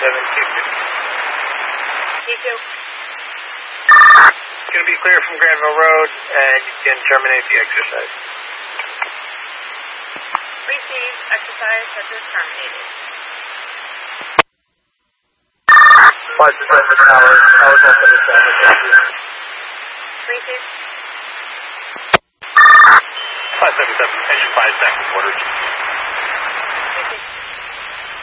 Q2. It's going to be clear from Granville Road, and you can terminate the exercise. Received. Exercise has been terminated. 5-7 hours. Hours off at the time. Received. 577, engine 5 second orders. Received.